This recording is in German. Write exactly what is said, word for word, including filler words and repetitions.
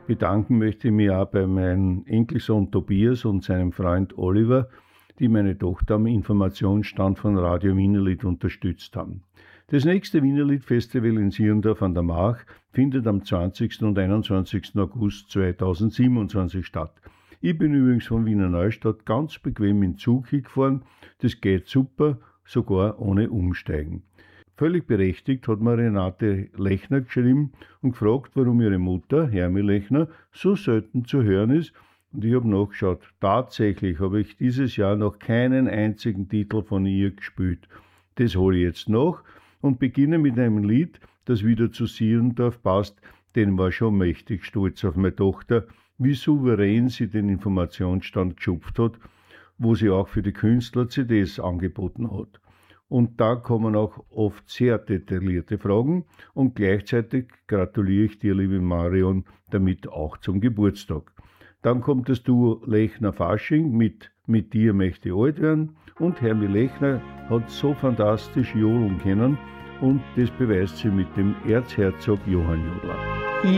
Bedanken möchte ich mich auch bei meinem Enkelsohn Tobias und seinem Freund Oliver, die meine Tochter am Informationsstand von Radio Wienerlied unterstützt haben. Das nächste Wienerlied-Festival in Sierndorf an der Mach findet am zwanzigsten und einundzwanzigsten August zweitausendsiebenundzwanzig statt. Ich bin übrigens von Wiener Neustadt ganz bequem in Zug hingefahren. Das geht super, sogar ohne Umsteigen. Völlig berechtigt hat mir Renate Lechner geschrieben und gefragt, warum ihre Mutter, Hermi Lechner, so selten zu hören ist. Und ich habe nachgeschaut. Tatsächlich habe ich dieses Jahr noch keinen einzigen Titel von ihr gespielt. Das hole ich jetzt nach und beginne mit einem Lied, das wieder zu Sierndorf passt. Den war schon mächtig stolz auf meine Tochter, wie souverän sie den Informationsstand geschupft hat, wo sie auch für die Künstler C Ds angeboten hat. Und da kommen auch oft sehr detaillierte Fragen und gleichzeitig gratuliere ich dir, liebe Marion, damit auch zum Geburtstag. Dann kommt das Duo Lechner-Fasching mit Mit dir möchte ich alt werden und Hermi Lechner hat so fantastisch jodeln können und das beweist sie mit dem Erzherzog Johann Jodler.